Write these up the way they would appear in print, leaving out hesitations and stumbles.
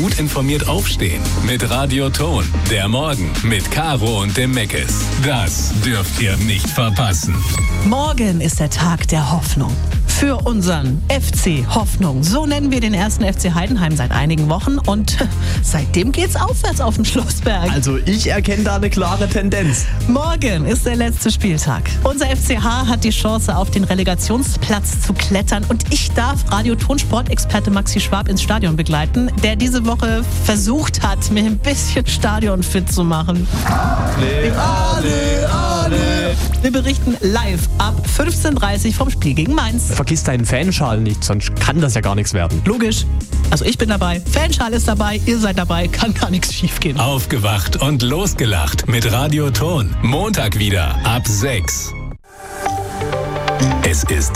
gut informiert aufstehen. Mit Radio Ton. Der Morgen mit Caro und dem Meckes. Das dürft ihr nicht verpassen. Morgen ist der Tag der Hoffnung. Für unseren FC Hoffnung. So nennen wir den ersten FC Heidenheim seit einigen Wochen. Und seitdem geht's aufwärts auf dem Schlossberg. Also ich erkenne da eine klare Tendenz. Morgen ist der letzte Spieltag. Unser FCH hat die Chance, auf den Relegationsplatz zu klettern. Und ich darf Radio-Ton-Sportexperte Maxi Schwab ins Stadion begleiten, der diese Woche versucht hat, mir ein bisschen stadionfit zu machen. Wir berichten live ab 15:30 Uhr vom Spiel gegen Mainz. Vergiss deinen Fanschal nicht, sonst kann das ja gar nichts werden. Logisch. Also ich bin dabei, Fanschal ist dabei, ihr seid dabei, kann gar nichts schiefgehen. Aufgewacht und losgelacht mit Radio Ton. Montag wieder ab 6. Es ist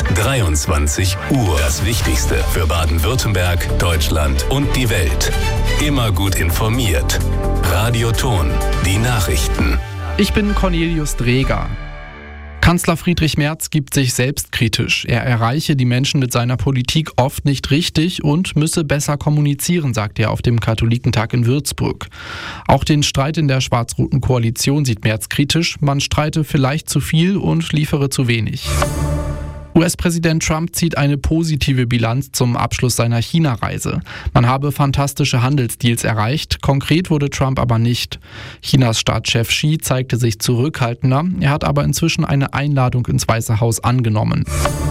23 Uhr. Das Wichtigste für Baden-Württemberg, Deutschland und die Welt. Immer gut informiert. Radio Ton. Die Nachrichten. Ich bin Cornelius Dreger. Kanzler Friedrich Merz gibt sich selbstkritisch. Er erreiche die Menschen mit seiner Politik oft nicht richtig und müsse besser kommunizieren, sagt er auf dem Katholikentag in Würzburg. Auch den Streit in der schwarz-roten Koalition sieht Merz kritisch. Man streite vielleicht zu viel und liefere zu wenig. US-Präsident Trump zieht eine positive Bilanz zum Abschluss seiner China-Reise. Man habe fantastische Handelsdeals erreicht, konkret wurde Trump aber nicht. Chinas Staatschef Xi zeigte sich zurückhaltender, er hat aber inzwischen eine Einladung ins Weiße Haus angenommen.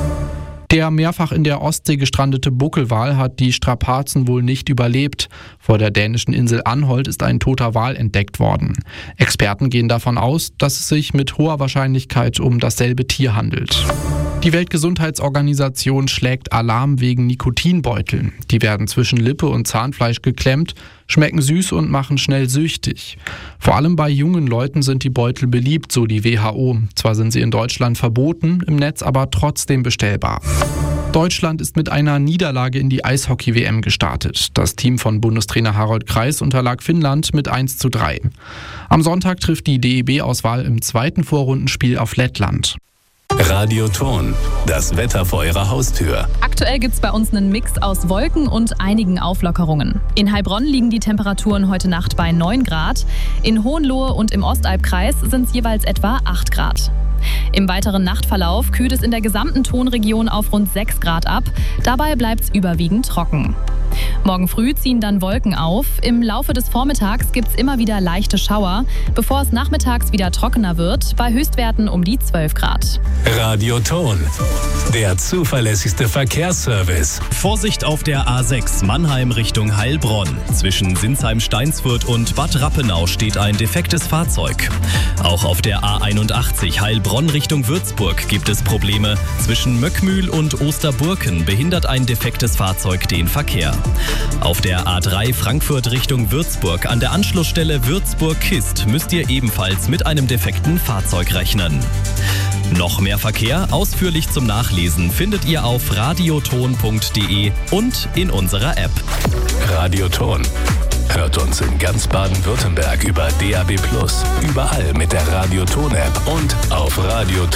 Der mehrfach in der Ostsee gestrandete Buckelwal hat die Strapazen wohl nicht überlebt. Vor der dänischen Insel Anholt ist ein toter Wal entdeckt worden. Experten gehen davon aus, dass es sich mit hoher Wahrscheinlichkeit um dasselbe Tier handelt. Die Weltgesundheitsorganisation schlägt Alarm wegen Nikotinbeuteln. Die werden zwischen Lippe und Zahnfleisch geklemmt, schmecken süß und machen schnell süchtig. Vor allem bei jungen Leuten sind die Beutel beliebt, so die WHO. Zwar sind sie in Deutschland verboten, im Netz aber trotzdem bestellbar. Deutschland ist mit einer Niederlage in die Eishockey-WM gestartet. Das Team von Bundestrainer Harald Kreis unterlag Finnland mit 1:3. Am Sonntag trifft die DEB-Auswahl im zweiten Vorrundenspiel auf Lettland. Radio Ton. Das Wetter vor Ihrer Haustür. Aktuell gibt's bei uns einen Mix aus Wolken und einigen Auflockerungen. In Heilbronn liegen die Temperaturen heute Nacht bei 9 Grad. In Hohenlohe und im Ostalbkreis sind es jeweils etwa 8 Grad. Im weiteren Nachtverlauf kühlt es in der gesamten Tonregion auf rund 6 Grad ab. Dabei bleibt es überwiegend trocken. Morgen früh ziehen dann Wolken auf. Im Laufe des Vormittags gibt es immer wieder leichte Schauer, bevor es nachmittags wieder trockener wird, bei Höchstwerten um die 12 Grad. Radio Ton. Der zuverlässigste Verkehrsservice. Vorsicht auf der A6 Mannheim Richtung Heilbronn. Zwischen Sinsheim-Steinsfurt und Bad Rappenau steht ein defektes Fahrzeug. Auch auf der A81 Heilbronn Richtung Würzburg gibt es Probleme. Zwischen Möckmühl und Osterburken behindert ein defektes Fahrzeug den Verkehr. Auf der A3 Frankfurt Richtung Würzburg an der Anschlussstelle Würzburg-Kist müsst ihr ebenfalls mit einem defekten Fahrzeug rechnen. Noch mehr Verkehr ausführlich zum Nachlesen findet ihr auf radioton.de und in unserer App. Radio Ton. Hört uns in ganz Baden-Württemberg über DAB+, überall mit der Radio Ton App und auf radioton.de.